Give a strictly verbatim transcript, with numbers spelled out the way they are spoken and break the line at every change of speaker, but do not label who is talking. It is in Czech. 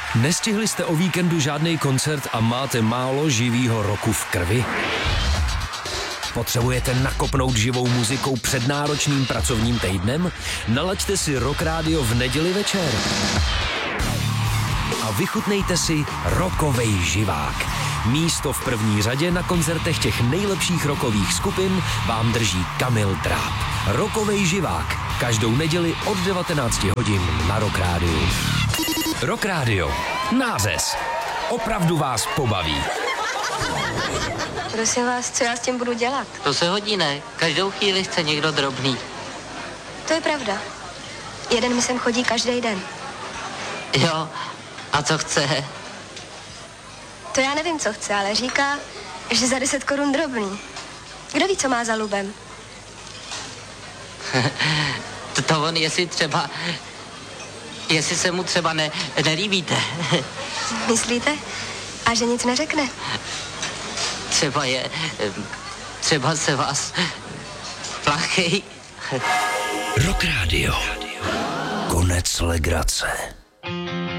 Nestihli jste o víkendu žádný koncert a máte málo živýho roku v krvi? Potřebujete nakopnout živou muzikou před náročným pracovním týdnem? Nalaďte si Rock Radio v neděli večer. A vychutnejte si rockovej živák. Místo v první řadě na koncertech těch nejlepších rockových skupin vám drží Kamil Dráb. Rockovej živák. Každou neděli od devatenácti hodin na Rock Radio. Rock Radio. Nářez. Opravdu vás pobaví.
Prosím vás, co já s tím budu dělat?
To se hodí, ne? Každou chvíli chce někdo drobný.
To je pravda. Jeden mi sem chodí každý den.
Jo, a co chce?
To já nevím, co chce, ale říká, že za deset korun drobný. Kdo ví, co má za lubem?
to, to on, jestli třeba... Jestli se mu třeba ne, nelíbíte.
Myslíte? A že nic neřekne?
Třeba je... Třeba se vás... Plachej.
Rock Radio. Konec legrace.